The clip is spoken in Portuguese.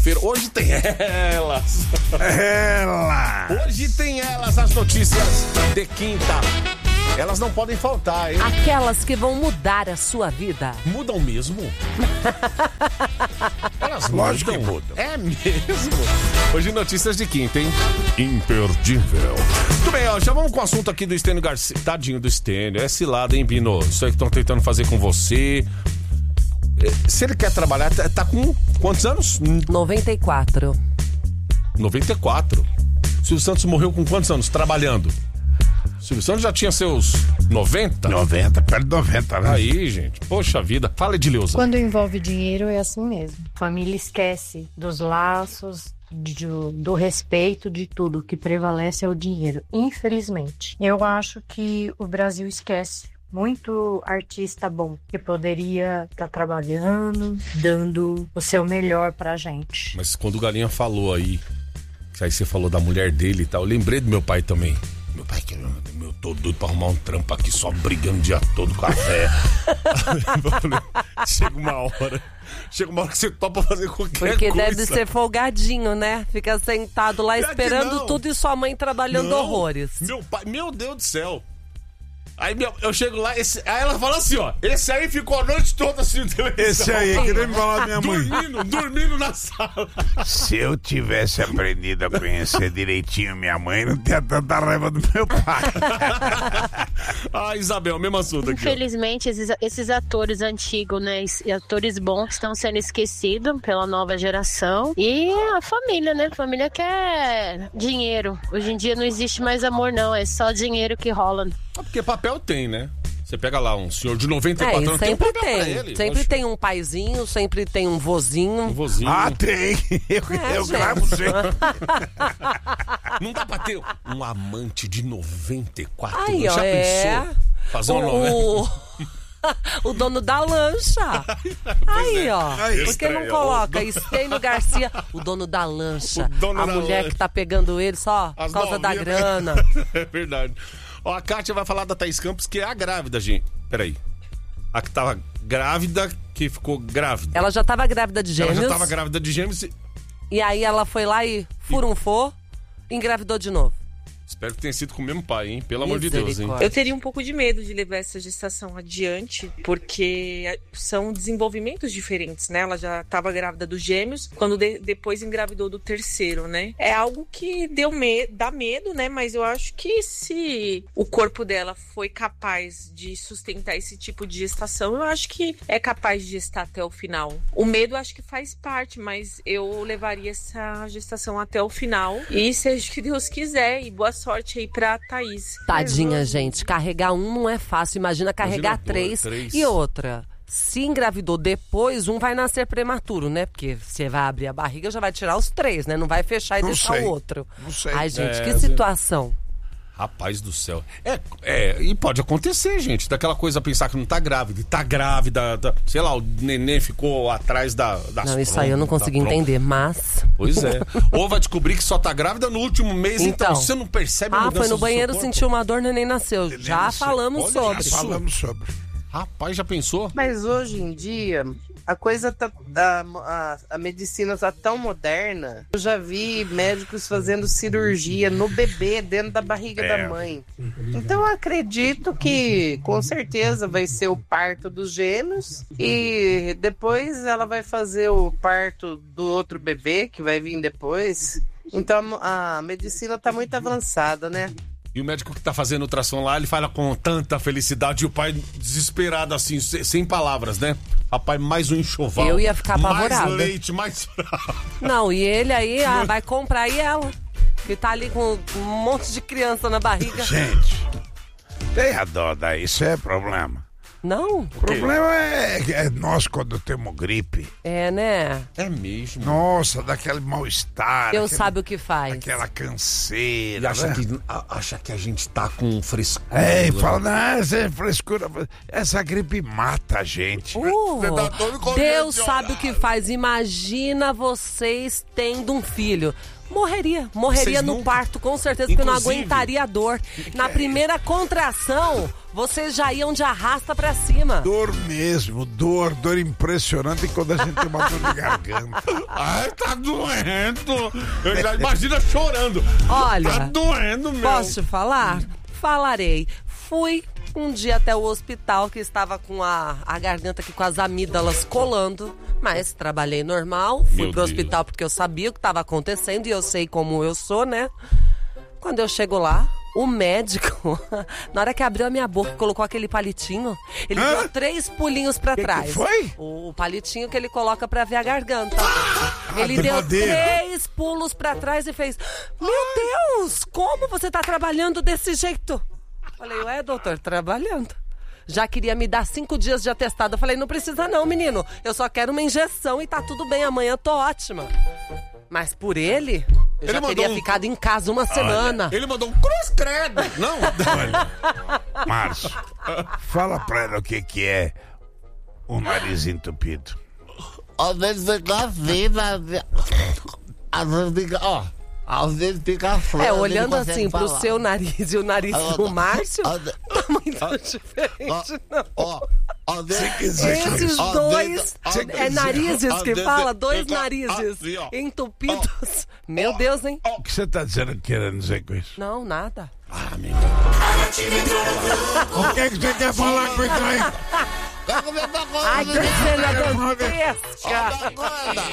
quinta-feira. Hoje tem elas. Hoje tem elas, as notícias de quinta. Elas não podem faltar, hein? Aquelas que vão mudar a sua vida. Mudam mesmo? Elas Lógico mudam. que mudam. É mesmo? Hoje notícias de quinta, hein? Imperdível. Muito bem, ó, já vamos com o assunto aqui do Estênio Garcia. Tadinho do Estênio, é cilada, hein, Bino? Isso aí que estão tentando fazer com você. Se ele quer trabalhar, tá com quantos anos? 94. 94. Silvio Santos morreu com quantos anos trabalhando? Silvio Santos já tinha seus 90? 90, perto de 90, né? Aí, gente. Poxa vida. Fala, Edileuza. Quando envolve dinheiro é assim mesmo. A família esquece dos laços, do respeito, de tudo. O que prevalece é o dinheiro, infelizmente. Eu acho que o Brasil esquece muito artista bom que poderia estar trabalhando, dando o seu melhor pra gente. Mas quando o Galinha falou aí você falou da mulher dele e tal, eu lembrei do meu pai também. Meu pai, eu tô doido pra arrumar um trampo aqui, só brigando o dia todo com a véia. Chega uma hora que você topa fazer qualquer Porque coisa. deve ser folgadinho, né? Fica sentado lá esperando não. tudo e sua mãe trabalhando horrores. Meu pai, meu Deus do céu. Aí eu chego lá, aí ela fala assim, ó, esse aí ficou a noite toda assim no televisão. Esse aí, querendo falar da minha mãe. Dormindo na sala. Se eu tivesse aprendido a conhecer direitinho minha mãe, não tinha tanta raiva do meu pai. Isabel, mesmo assunto aqui. Infelizmente, esses atores antigos, né, atores bons estão sendo esquecidos pela nova geração. E a família, né? A família quer dinheiro. Hoje em dia não existe mais amor, não. É só dinheiro que rola. Porque papel tem, né? Você pega lá um senhor de 94 anos, tem um sempre papel pra ele. Sempre Oxe. tem um paizinho, sempre tem um vozinho. Um vozinho. Ah, tem. Eu gravo sempre. Não dá pra ter um amante de 94 Aí, anos. ó, Já pensou? Fazer uma novela? O dono da lancha. Aí, ó. Por que não coloca Estênio Garcia, o dono da lancha? Dono a da mulher lancha. que tá pegando ele só por causa da grana. É verdade. Ó, a Kátia vai falar da Thaís Campos, que é a grávida, gente. Peraí. A que tava grávida, que ficou grávida. Ela já tava grávida de gêmeos. Ela já tava grávida de gêmeos E aí ela foi lá e furunfou, engravidou de novo. Espero que tenha sido com o mesmo pai, hein? Pelo amor de Deus, hein? Eu teria um pouco de medo de levar essa gestação adiante, porque são desenvolvimentos diferentes, né? Ela já estava grávida dos gêmeos, quando depois engravidou do terceiro, né? É algo que dá medo, né? Mas eu acho que se o corpo dela foi capaz de sustentar esse tipo de gestação, eu acho que é capaz de gestar até o final. O medo acho que faz parte, mas eu levaria essa gestação até o final. E seja o que Deus quiser, e boa sorte aí pra Thaís. Tadinha, gente. Carregar um não é fácil. Imagina carregar três. E outra, se engravidou depois, um vai nascer prematuro, né? Porque você vai abrir a barriga, já vai tirar os três, né? Não vai fechar e deixar o outro. Não sei. Ai, gente, que situação. Rapaz do céu. E pode acontecer, gente. Daquela coisa pensar que não tá grávida. E tá grávida, sei lá, o neném ficou atrás das Não, isso aí eu não consegui entender, mas... Pois é. Ou vai descobrir que só tá grávida no último mês, então você não percebe a mudança foi no do banheiro, seu corpo. sentiu uma dor, neném nasceu. Já falamos sobre. Já falamos sobre. Rapaz, já pensou? Mas hoje em dia, a coisa tá... A medicina tá tão moderna. Eu já vi médicos fazendo cirurgia no bebê, dentro da barriga da mãe. Então eu acredito que, com certeza, vai ser o parto dos gêmeos. E depois ela vai fazer o parto do outro bebê, que vai vir depois. Então a medicina tá muito avançada, né? E o médico que tá fazendo ultrassom lá, ele fala com tanta felicidade e o pai desesperado assim, sem palavras, né? Rapaz, mais um enxoval. Eu ia ficar apavorada. Mais leite, mais fralda. Não, e ele aí vai comprar e ela, que tá ali com um monte de criança na barriga. Gente, tem a dó daí, isso é problema. Não? O problema é nós quando temos gripe. É, né? É mesmo. Nossa, daquele mal-estar. Deus sabe o que faz. Aquela canseira. E acha que a gente tá com frescura. E fala, não, essa é frescura. Essa gripe mata a gente. Deus sabe o que faz. Imagina vocês tendo um filho. Morreria no parto, com certeza, porque não aguentaria a dor. Na primeira contração, vocês já iam de arrasta pra cima. Dor mesmo, dor impressionante quando a gente tem uma dor de garganta. Ai, tá doendo. doendo. Eu já imagina chorando. Olha, tá doendo, meu. Posso te falar? Falarei. Fui um dia até o hospital, que estava com a garganta aqui com as amígdalas colando, mas trabalhei normal. Fui pro hospital porque eu sabia o que estava acontecendo e eu sei como eu sou, né? Quando eu chego lá, o médico, na hora que abriu a minha boca, colocou aquele palitinho, ele deu 3 pulinhos pra trás. Que foi? O palitinho que ele coloca pra ver a garganta. Ele deu 3 pulos pra trás e fez: meu Deus, como você tá trabalhando desse jeito? Falei: ué, doutor, trabalhando. Já queria me dar 5 dias de atestado. Eu falei: não precisa não, menino. Eu só quero uma injeção e tá tudo bem, amanhã eu tô ótima. Mas por ele já teria ficado em casa uma semana. Ele mandou um cruz credo. Não? Olha, Márcio, fala pra ela o que é o nariz entupido. Às vezes fica assim, às vezes fica, ó. Às vezes fica frio. Olhando assim pro seu nariz e o nariz do Márcio, tá muito diferente, não. Esses dois narizes que fala, 2 narizes entupidos. Meu Deus, hein? O que você tá dizendo, querendo dizer com isso? Não, nada. O que você quer falar com isso aí? Ai, que cena dantesca!